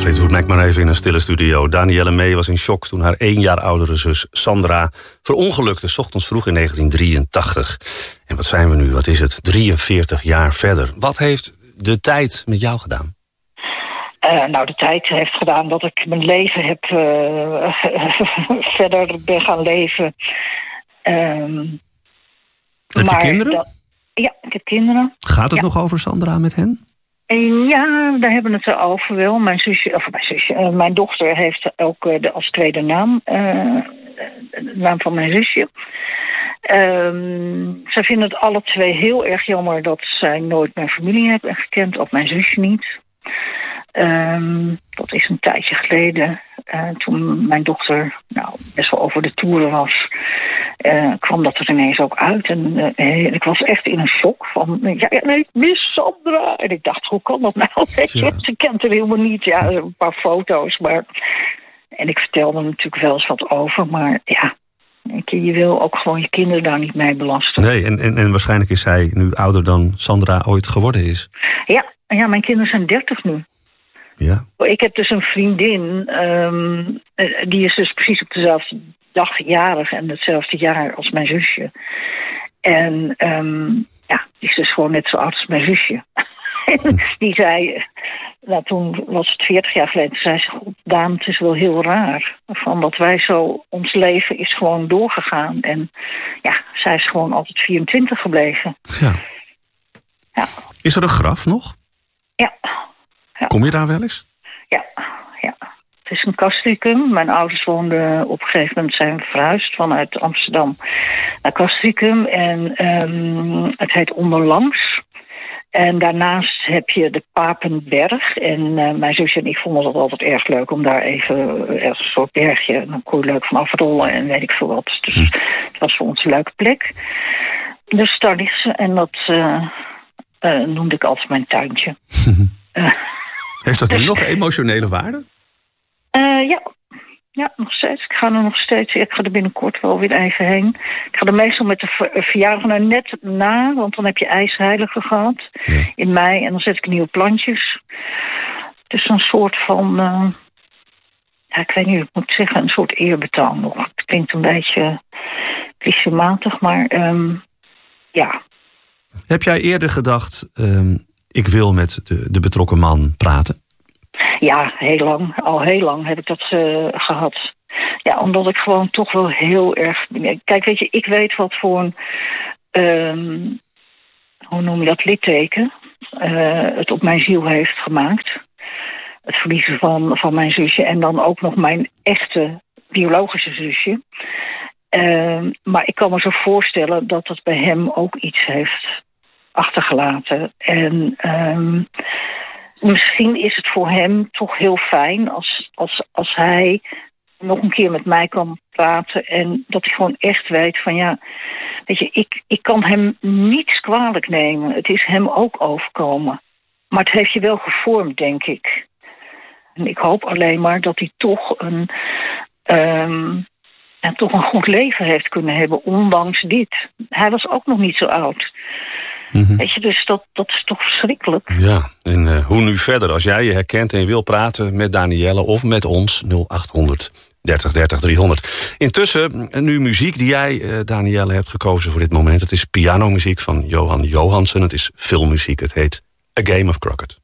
Fleetwood Mac maar even in een stille studio. Danielle Mee was in shock toen haar 1 jaar oudere zus Sandra verongelukte 's ochtends vroeg in 1983. En wat zijn we nu, wat is het, 43 jaar verder. Wat heeft de tijd met jou gedaan? De tijd heeft gedaan dat ik mijn leven heb verder ben gaan leven. Heb je kinderen? Ja, ik heb kinderen. Gaat het nog over Sandra met hen? Ja, daar hebben we het over wel. Mijn dochter heeft ook als tweede naam de naam van mijn zusje. Zij vinden het alle twee heel erg jammer dat zij nooit mijn familie hebben gekend, of mijn zusje niet. Dat is een tijdje geleden. Toen mijn dochter best wel over de toeren was, kwam dat er ineens ook uit. En ik was echt in een shock van, ik mis Sandra. En ik dacht, hoe kan dat nou? Ze kent er helemaal niet. Ja, een paar foto's. En ik vertelde er natuurlijk wel eens wat over. Maar ja, je wil ook gewoon je kinderen daar niet mee belasten. Nee, en waarschijnlijk is zij nu ouder dan Sandra ooit geworden is. Ja, mijn kinderen zijn 30 nu. Ja. Ik heb dus een vriendin, die is dus precies op dezelfde dag jarig en hetzelfde jaar als mijn zusje. En die is dus gewoon net zo oud als mijn zusje. Die zei, toen was het 40 jaar geleden, zei ze, God, Daan, het is wel heel raar. Van dat wij zo, ons leven is gewoon doorgegaan. En ja, zij is gewoon altijd 24 gebleven. Ja. Is er een graf nog? Ja. Kom je daar wel eens? Ja. Het is een castricum. Mijn ouders woonden op een gegeven moment, zijn verhuisd vanuit Amsterdam naar Castricum. En het heet Onderlangs. En daarnaast heb je de Papenberg. En mijn zusje en ik vonden dat altijd erg leuk om daar even een soort bergje, dan kon je leuk van afrollen en weet ik veel wat. Dus het was voor ons een leuke plek. Dus daar ligt ze en dat noemde ik altijd mijn tuintje. Heeft dat nu nog emotionele waarde? Ja, nog steeds. Ik ga er binnenkort wel weer even heen. Ik ga er meestal met de verjaardag net na, want dan heb je ijsheilige gehad in mei en dan zet ik nieuwe plantjes. Het is een soort van, ik weet niet hoe ik moet zeggen, een soort eerbetoon nog. Het klinkt een beetje clichématig, maar ja. Heb jij eerder gedacht, ik wil met de betrokken man praten? Ja, heel lang. Al heel lang heb ik dat gehad. Ja, omdat ik gewoon toch wel heel erg... Kijk, weet je, ik weet wat voor een... hoe noem je dat? Litteken. Het op mijn ziel heeft gemaakt. Het verliezen van mijn zusje. En dan ook nog mijn echte biologische zusje. Maar ik kan me zo voorstellen dat het bij hem ook iets heeft achtergelaten. En... misschien is het voor hem toch heel fijn als hij nog een keer met mij kan praten en dat hij gewoon echt weet van weet je, ik kan hem niets kwalijk nemen. Het is hem ook overkomen. Maar het heeft je wel gevormd, denk ik. En ik hoop alleen maar dat hij toch toch een goed leven heeft kunnen hebben, ondanks dit. Hij was ook nog niet zo oud. Mm-hmm. Weet je, dus dat is toch verschrikkelijk. Ja, en hoe nu verder? Als jij je herkent en je wil praten met Danielle of met ons, 0800 30 30 300. Intussen, nu muziek die jij, Danielle, hebt gekozen voor dit moment. Het is pianomuziek van Johan Johansen. Het is filmmuziek. Het heet A Game of Croquet.